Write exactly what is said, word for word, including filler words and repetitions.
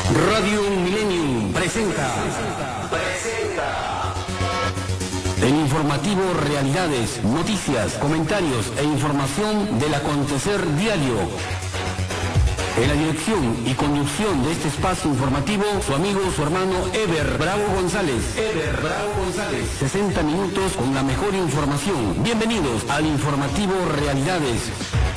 Radio Millennium presenta, presenta el informativo Realidades, noticias, comentarios e información del acontecer diario. En la dirección y conducción de este espacio informativo, su amigo, su hermano Ever Bravo González. Ever Bravo González. sesenta minutos con la mejor información. Bienvenidos al informativo Realidades.